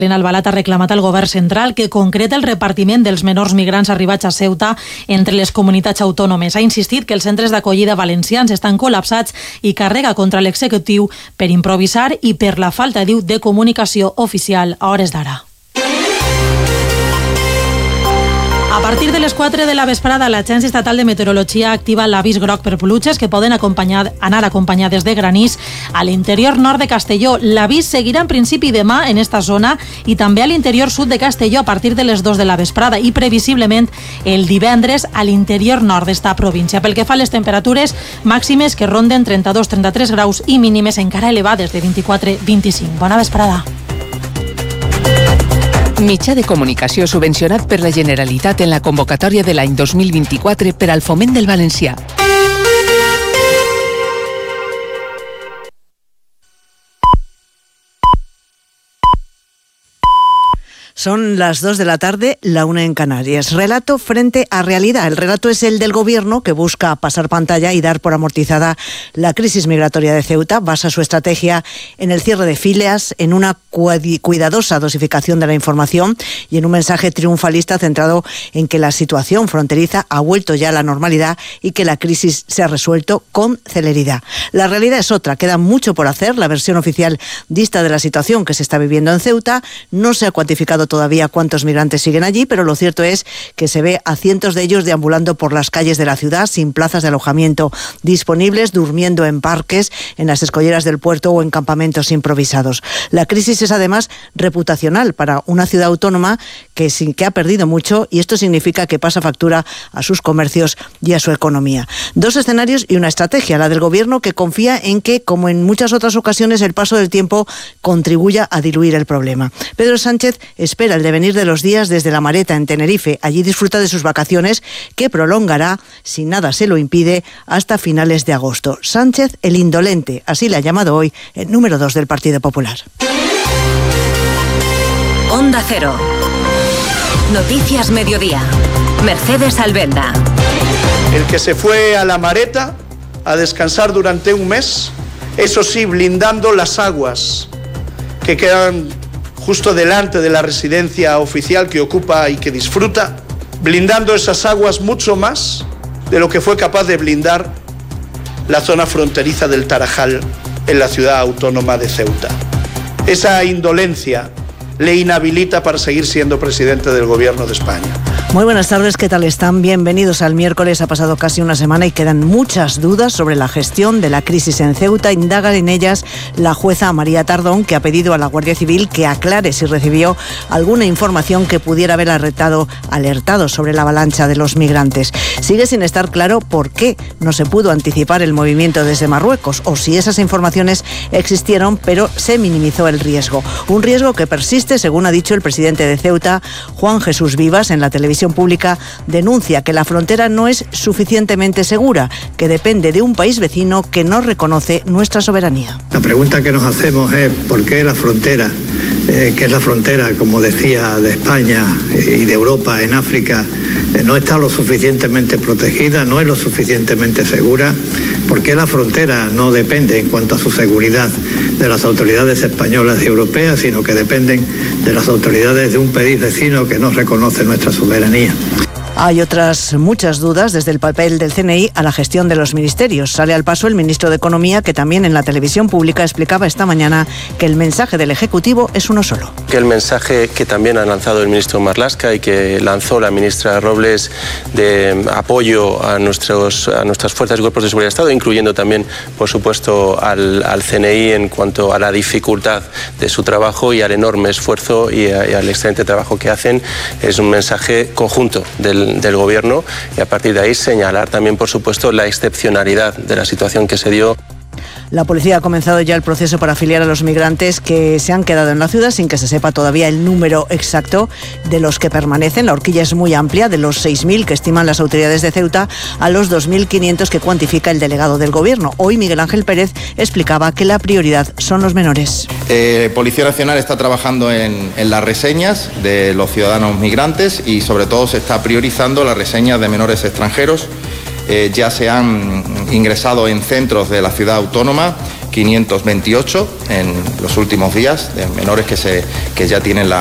Elena Albalat ha reclamat al govern central que concreta el repartiment dels menors migrants arribats a Ceuta entre les comunitats autònomes. Ha insistit que els centres d'acollida valencians estan col·lapsats i carrega contra l'executiu per improvisar i per la falta, diu, de comunicació oficial a hores d'ara. A partir de les 4 de la vesprada, l'Agència Estatal de Meteorologia activa l'avís groc per pluges que poden anar acompanyades de granís a l'interior nord de Castelló. L'avís seguirà en principi demà en esta zona i també a l'interior sud de Castelló a partir de les 2 de la vesprada i previsiblement el divendres a l'interior nord d'esta província. Pel que fa a les temperatures màximes que ronden 32-33 graus i mínimes encara elevades de 24-25. Bona vesprada. Mitjà de comunicació subvencionat per la Generalitat en la convocatòria de l'any 2024 per al foment del valencià. Son las 2 de la tarde, la 1 en Canarias. Relato frente a realidad. El relato es el del gobierno que busca pasar pantalla y dar por amortizada la crisis migratoria de Ceuta. Basa su estrategia en el cierre de filas, en una cuidadosa dosificación de la información y en un mensaje triunfalista centrado en que la situación fronteriza ha vuelto ya a la normalidad y que la crisis se ha resuelto con celeridad. La realidad es otra. Queda mucho por hacer. La versión oficial dista de la situación que se está viviendo en Ceuta. No se ha cuantificado todavía cuántos migrantes siguen allí, pero lo cierto es que se ve a cientos de ellos deambulando por las calles de la ciudad sin plazas de alojamiento disponibles, durmiendo en parques, en las escolleras del puerto o en campamentos improvisados. La crisis es además reputacional para una ciudad autónoma que ha perdido mucho y esto significa que pasa factura a sus comercios y a su economía. Dos escenarios y una estrategia, la del gobierno que confía en que, como en muchas otras ocasiones, el paso del tiempo contribuya a diluir el problema. Pedro Sánchez espera el devenir de los días desde La Mareta, en Tenerife. Allí disfruta de sus vacaciones, que prolongará, si nada se lo impide, hasta finales de agosto. Sánchez, el indolente, así le ha llamado hoy el número 2 del Partido Popular. Onda Cero. Noticias Mediodía. Mercedes Albenda. El que se fue a La Mareta a descansar durante un mes, eso sí, blindando las aguas que quedan justo delante de la residencia oficial que ocupa y que disfruta, blindando esas aguas mucho más de lo que fue capaz de blindar la zona fronteriza del Tarajal en la ciudad autónoma de Ceuta. Esa indolencia le inhabilita para seguir siendo presidente del Gobierno de España. Muy buenas tardes, ¿qué tal están? Bienvenidos al miércoles. Ha pasado casi una semana y quedan muchas dudas sobre la gestión de la crisis en Ceuta. Indaga en ellas la jueza María Tardón, que ha pedido a la Guardia Civil que aclare si recibió alguna información que pudiera haber alertado sobre la avalancha de los migrantes. Sigue sin estar claro por qué no se pudo anticipar el movimiento desde Marruecos o si esas informaciones existieron, pero se minimizó el riesgo. Un riesgo que persiste, según ha dicho el presidente de Ceuta, Juan Jesús Vivas, en la televisión pública, denuncia que la frontera no es suficientemente segura, que depende de un país vecino que no reconoce nuestra soberanía. La pregunta que nos hacemos es ¿por qué la frontera, que es la frontera, como decía, de España y de Europa en África, no está lo suficientemente protegida, no es lo suficientemente segura? ¿Por qué la frontera no depende en cuanto a su seguridad de las autoridades españolas y europeas, sino que dependen de las autoridades de un país vecino que no reconoce nuestra soberanía? Hay otras muchas dudas desde el papel del CNI a la gestión de los ministerios. Sale al paso el ministro de Economía, que también en la televisión pública explicaba esta mañana que el mensaje del Ejecutivo es uno solo. Que el mensaje que también ha lanzado el ministro Marlaska y que lanzó la ministra Robles de apoyo a nuestras fuerzas y cuerpos de seguridad del Estado, incluyendo también, por supuesto, al CNI en cuanto a la dificultad de su trabajo y al enorme esfuerzo y al excelente trabajo que hacen, es un mensaje conjunto del Gobierno, y a partir de ahí señalar también, por supuesto, la excepcionalidad de la situación que se dio. La policía ha comenzado ya el proceso para afiliar a los migrantes que se han quedado en la ciudad sin que se sepa todavía el número exacto de los que permanecen. La horquilla es muy amplia, de los 6.000 que estiman las autoridades de Ceuta a los 2.500 que cuantifica el delegado del Gobierno. Hoy Miguel Ángel Pérez explicaba que la prioridad son los menores. Policía Nacional está trabajando en las reseñas de los ciudadanos migrantes y sobre todo se está priorizando las reseñas de menores extranjeros. Ya se han ingresado en centros de la ciudad autónoma 528 en los últimos días, de menores que ya tienen